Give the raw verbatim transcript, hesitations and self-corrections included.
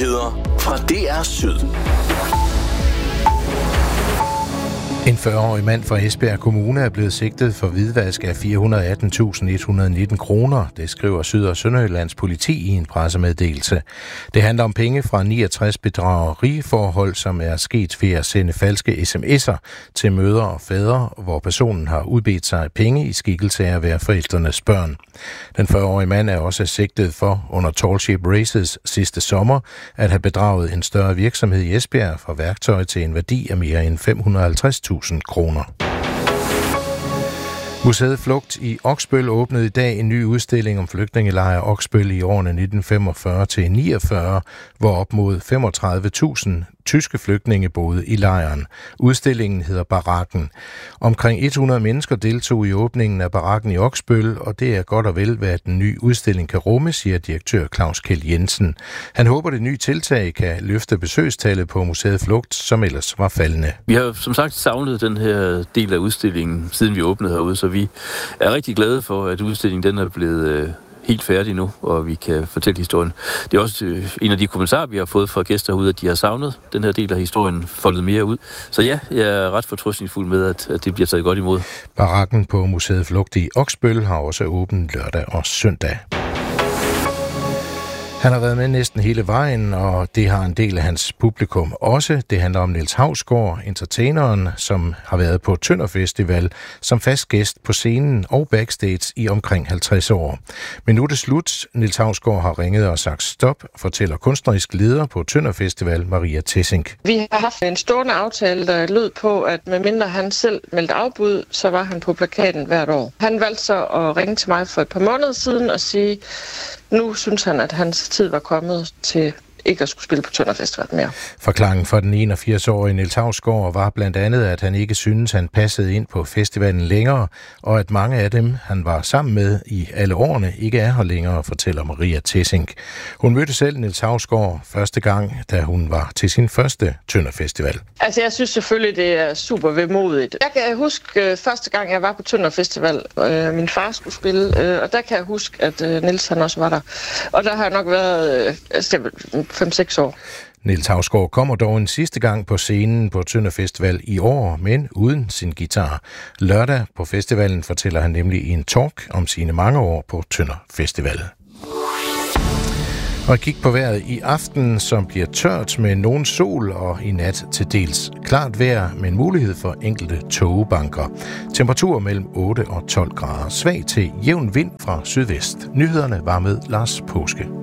Nyheder fra D R Syd. En fyrre-årig mand fra Esbjerg Kommune er blevet sigtet for hvidvask af fire hundrede og atten tusind et hundrede og nitten kroner. Det skriver Syd- og Sønderjyllands politi i en pressemeddelelse. Det handler om penge fra niogtres bedrageriforhold, som er sket ved at sende falske sms'er til mødre og fædre, hvor personen har udbedt sig penge i skikkelse af at være forældrenes børn. Den fyrre-årige mand er også sigtet for under Tallship Races sidste sommer at have bedraget en større virksomhed i Esbjerg for værktøj til en værdi af mere end fem hundrede og halvtreds tusind kroner. Museet Flugt i Oksbøl åbnede i dag en ny udstilling om flygtningelejr Oksbøl i årene nitten femogfyrre til niogfyrre, hvor op mod femogtredive tusind tyske flygtninge boede i lejren. Udstillingen hedder Barakken. Omkring hundrede mennesker deltog i åbningen af Barakken i Oksbøl, og det er godt og vel, hvad den nye udstilling kan rumme, siger direktør Claus Kjeld Jensen. Han håber, det nye tiltag kan løfte besøgstallet på Museet Flugt, som ellers var faldende. Vi har som sagt savnet den her del af udstillingen, siden vi åbnede herude, så vi er rigtig glade for, at udstillingen den er blevet øh, helt færdig nu, og vi kan fortælle historien. Det er også øh, en af de kommentarer, vi har fået fra gæster herude, at de har savnet den her del af historien foldet mere ud. Så ja, jeg er ret fortrøstningsfuld med, at, at det bliver taget godt imod. Barakken på Museet Flugt i Oksbøl har også åbent lørdag og søndag. Han har været med næsten hele vejen, og det har en del af hans publikum også. Det handler om Niels Hausgaard, entertaineren, som har været på Tønder Festival som fast gæst på scenen og backstage i omkring halvtreds år. Men nu er det slut. Niels Hausgaard har ringet og sagt stop, fortæller kunstnerisk leder på Tønder Festival, Maria Tessink. Vi har haft en stående aftale, der lød på, at medmindre han selv meldte afbud, så var han på plakaten hvert år. Han valgte så at ringe til mig for et par måneder siden og sige, nu synes han, at hans tid var kommet til ikke at skulle spille på Tønder Festival mere. Forklaringen for den enogfirs-årige Niels Hausgaard var blandt andet, at han ikke synes, han passede ind på festivalen længere, og at mange af dem, han var sammen med i alle årene, ikke er her længere, fortæller Maria Tessink. Hun mødte selv Niels Hausgaard første gang, da hun var til sin første Tønder Festival. Altså, jeg synes selvfølgelig, det er super vemodigt. Jeg kan huske første gang, jeg var på Tønder Festival, øh, min far skulle spille, øh, og der kan jeg huske, at øh, Niels han også var der. Og der har jeg nok været øh, altså, fem seks år. Niels Hausgaard kommer dog en sidste gang på scenen på Tønder Festival i år, men uden sin guitar. Lørdag på festivalen fortæller han nemlig i en talk om sine mange år på Tønder Festival. Og kig på vejret i aften, som bliver tørt med nogen sol, og i nat til dels klart vejr med en mulighed for enkelte tågebanker. Temperatur mellem otte og tolv grader. Svag til jævn vind fra sydvest. Nyhederne var med Lars Påske.